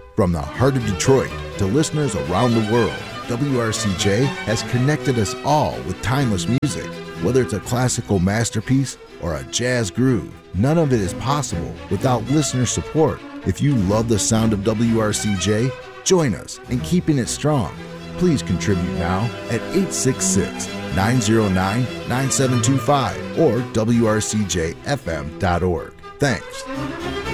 From the heart of Detroit to listeners around the world, WRCJ has connected us all with timeless music. Whether it's a classical masterpiece or a jazz groove, none of it is possible without listener support. If you love the sound of WRCJ, join us in keeping it strong. Please contribute now at 866-909-9725 or WRCJFM.org. Thanks.